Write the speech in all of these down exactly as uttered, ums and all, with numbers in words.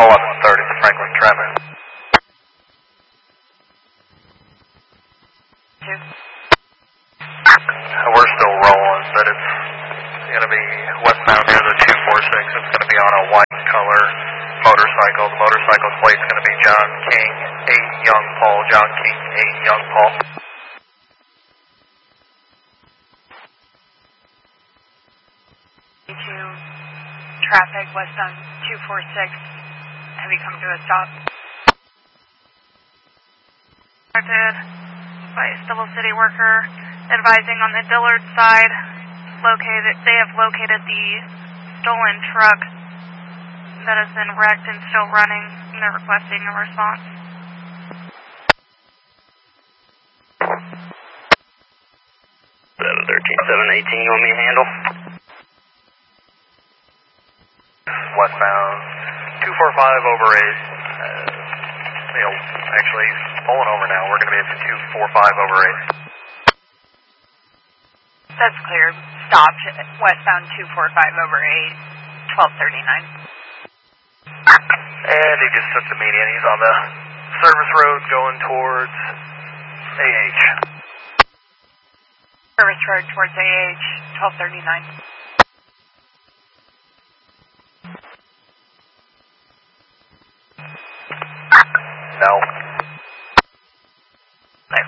eleven thirty to Franklin traffic. Two. We're still rolling, but it's going to be westbound near the two four six. It's going to be on a white color motorcycle. The motorcycle's plate's going to be John King, eight Young Paul. John King, eight Young Paul. two, traffic westbound two four six. Have you come to a stop? Directed by Civil City worker advising on the Dillard side. Located, they have located the stolen truck that has been wrecked and still running, and they're requesting a response. seven thirteen, seven eighteen, you want me to handle? Westbound two four five over eight. Uh, you know, actually, he's pulling over now. We're going to be at two four five over eight. That's clear. Stopped westbound two four five over eight, twelve thirty-nine. And he just took the median. He's on the service road going towards A H. Service road towards A H, twelve thirty-nine. No. Clear.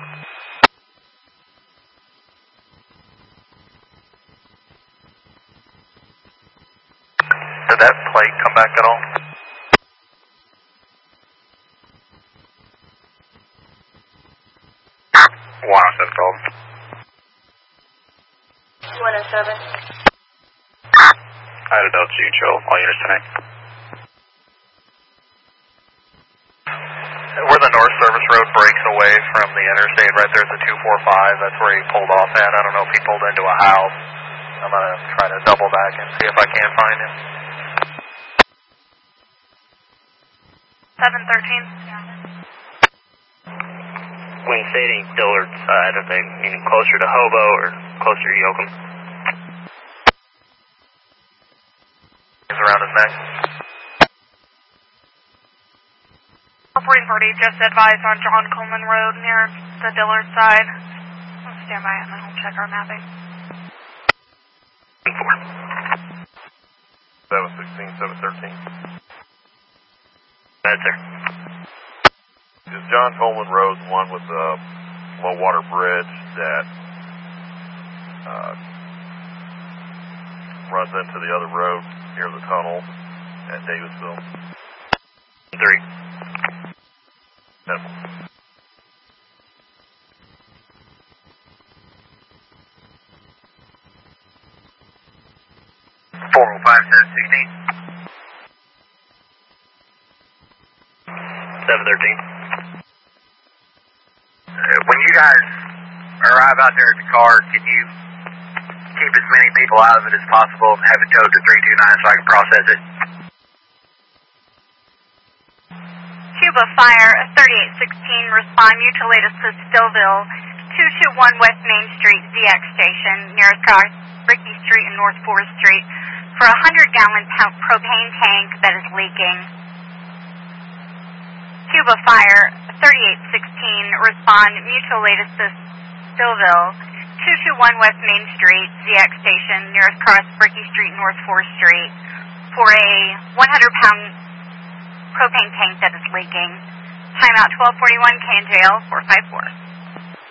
Did that plate come back at all? one oh seven, called. one oh seven. I had a Delta G, Joe. All units tonight. Where the north service road breaks away from the interstate, right there's the two four five. That's where he pulled off at. I don't know if he pulled into a house. I'm going to try to double back and see if I can find him. seven thirteen. When stating Dillard side, are they meaning closer to Hobo or closer to Yoakum? He's around his neck. Operating party just advised on John Coleman Road near the Dillard side. I'll stand by and then we'll check our mapping. Four. seven sixteen, seven thirteen. That's sir. Is John Coleman Road the one with the low water bridge that uh, runs into the other road near the tunnel at Davisville? Three. Seven. four oh five, seven sixteen. seven thirteen. When you guys arrive out there at the car, can you keep as many people out of it as possible and have it towed to three two nine so I can process it? Cuba Fire, thirty-eight sixteen, respond mutilated to Stillville, two two one West Main Street, Z X station, nearest car, Ricky Street and North fourth Street, for a one hundred gallon propane tank that is leaking. Cuba Fire, thirty-eight sixteen, respond mutilated to Stillville, two two one West Main Street, Z X station, nearest cross Bricky Street, North fourth Street, for a one hundred pound propane tank that is leaking. Timeout twelve forty-one, K and J L four five four.